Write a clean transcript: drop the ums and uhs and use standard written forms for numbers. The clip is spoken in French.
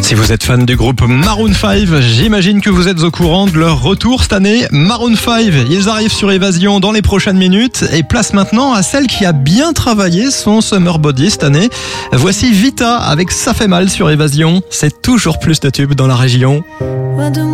Si vous êtes fan du groupe Maroon 5, j'imagine que vous êtes au courant de leur retour cette année. Maroon 5, ils arrivent sur Évasion dans les prochaines minutes et place maintenant à celle qui a bien travaillé son Summer Body cette année. Voici Vita avec Ça fait mal sur Évasion. C'est toujours plus de tubes dans la région.